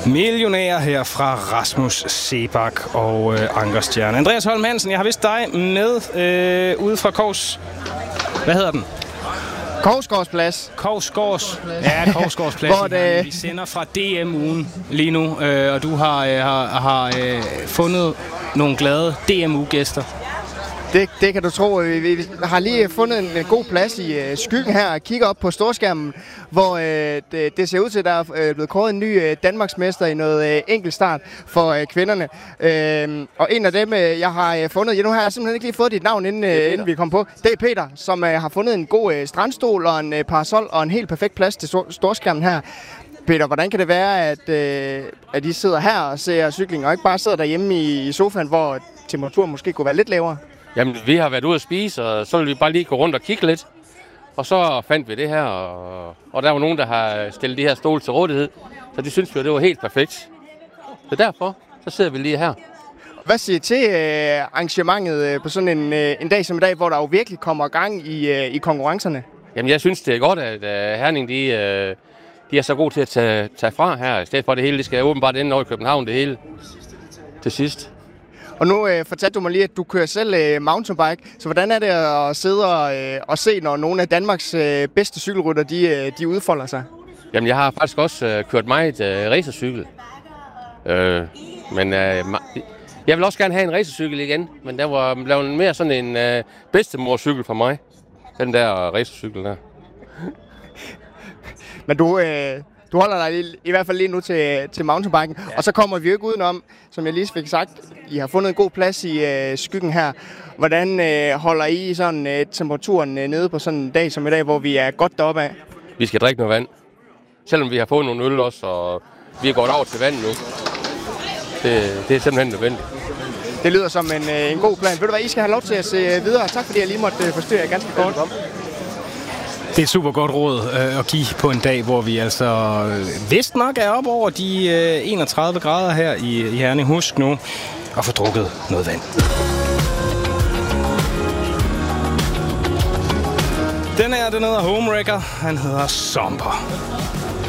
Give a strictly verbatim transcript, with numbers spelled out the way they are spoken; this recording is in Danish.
Millionær her fra Rasmus Seebach og øh, Ankerstjerne. Andreas Holm Hansen, jeg har vist dig med øh, ude fra Kovs. Hvad hedder den? Kovsgårdsplads. Kovsgårds. Ja, Kovsgårdsplads. Hvor det... Vi sender fra D M-ugen lige nu, øh, og du har, øh, har, har øh, fundet nogle glade D M U-gæster. Det, det kan du tro. Vi, vi har lige fundet en, en god plads i øh, skyggen her og kigger op på storskærmen, hvor øh, det, det ser ud til, at der er øh, blevet kåret en ny øh, Danmarksmester i noget øh, enkeltstart for øh, kvinderne. Øh, og en af dem, øh, jeg har øh, fundet, ja, nu har jeg simpelthen ikke lige fået dit navn, inden, øh, inden vi kom på. Det er Peter, som øh, har fundet en god øh, strandstol og en øh, parasol og en helt perfekt plads til stor, storskærmen her. Peter, hvordan kan det være, at, øh, at I sidder her og ser cykling, og ikke bare sidder derhjemme i, i sofaen, hvor temperaturen måske kunne være lidt lavere? Jamen, vi har været ude at spise, og så ville vi bare lige gå rundt og kigge lidt. Og så fandt vi det her, og, og der var nogen, der har stillet de her stole til rådighed. Så det synes vi, det var helt perfekt. Så derfor, så sidder vi lige her. Hvad siger I til øh, arrangementet øh, på sådan en, øh, en dag som i dag, hvor der jo virkelig kommer gang i, øh, i konkurrencerne? Jamen, jeg synes, det er godt, at uh, Herning, de, uh, de er så gode til at tage, tage fra her. I stedet for det hele, det skal åbenbart ende over i København, det hele til sidst. Og nu øh, fortalte du mig lige, at du kører selv øh, mountainbike. Så hvordan er det at sidde og, øh, og se, når nogle af Danmarks øh, bedste cykelrytter, de, øh, de udfolder sig? Jamen, jeg har faktisk også øh, kørt meget øh, racercykel. Øh, men øh, jeg vil også gerne have en racercykel igen, men der var blevet mere sådan en øh, bedstemorcykel for mig. Den der racercykel der. Men du... Øh Du holder dig i, i hvert fald lige nu til, til mountainbiken, ja. Og så kommer vi jo ikke udenom, som jeg lige fik sagt, I har fundet en god plads i øh, skyggen her. Hvordan øh, holder I sådan øh, temperaturen øh, nede på sådan en dag som i dag, hvor vi er godt deroppe af? Vi skal drikke noget vand, selvom vi har fået nogle øl også, og vi er gået over til vand nu. Det, det er simpelthen nødvendigt. Det lyder som en, øh, en god plan. Ved du hvad, I skal have lov til at se videre. Tak fordi jeg lige måtte øh, forstyrre jer ganske kort. Det er et super godt råd øh, at give på en dag, hvor vi altså øh, vist nok er op over de øh, enogtredive grader her i, i Herning. Husk nu at få drukket noget vand. Den her, den hedder Homewrecker. Han hedder Somber.